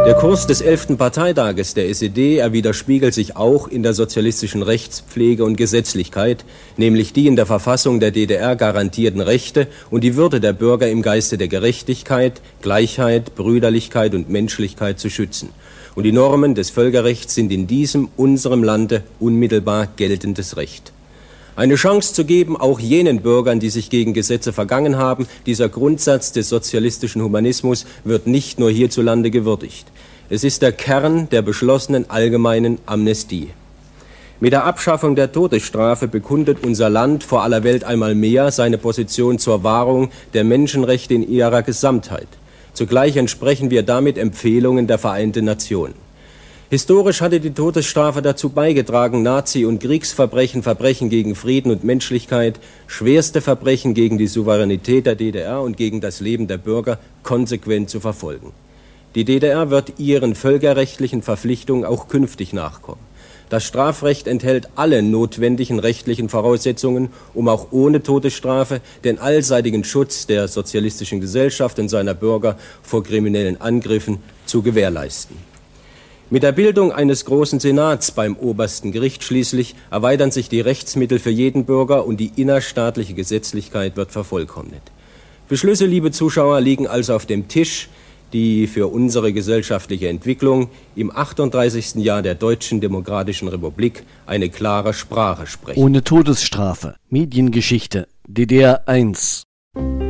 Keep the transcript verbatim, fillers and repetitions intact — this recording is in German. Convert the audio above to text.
Der Kurs des elften Parteitages der S E D, er widerspiegelt sich auch in der sozialistischen Rechtspflege und Gesetzlichkeit, nämlich die in der Verfassung der D D R garantierten Rechte und die Würde der Bürger im Geiste der Gerechtigkeit, Gleichheit, Brüderlichkeit und Menschlichkeit zu schützen. Und die Normen des Völkerrechts sind in diesem, unserem Lande unmittelbar geltendes Recht. Eine Chance zu geben, auch jenen Bürgern, die sich gegen Gesetze vergangen haben, dieser Grundsatz des sozialistischen Humanismus wird nicht nur hierzulande gewürdigt. Es ist der Kern der beschlossenen allgemeinen Amnestie. Mit der Abschaffung der Todesstrafe bekundet unser Land vor aller Welt einmal mehr seine Position zur Wahrung der Menschenrechte in ihrer Gesamtheit. Zugleich entsprechen wir damit Empfehlungen der Vereinten Nationen. Historisch hatte die Todesstrafe dazu beigetragen, Nazi- und Kriegsverbrechen, Verbrechen gegen Frieden und Menschlichkeit, schwerste Verbrechen gegen die Souveränität der D D R und gegen das Leben der Bürger konsequent zu verfolgen. Die D D R wird ihren völkerrechtlichen Verpflichtungen auch künftig nachkommen. Das Strafrecht enthält alle notwendigen rechtlichen Voraussetzungen, um auch ohne Todesstrafe den allseitigen Schutz der sozialistischen Gesellschaft und seiner Bürger vor kriminellen Angriffen zu gewährleisten. Mit der Bildung eines großen Senats beim obersten Gericht schließlich erweitern sich die Rechtsmittel für jeden Bürger und die innerstaatliche Gesetzlichkeit wird vervollkommnet. Beschlüsse, liebe Zuschauer, liegen also auf dem Tisch, die für unsere gesellschaftliche Entwicklung im achtunddreißigsten Jahr der Deutschen Demokratischen Republik eine klare Sprache sprechen. Ohne Todesstrafe. Mediengeschichte. D D R eins.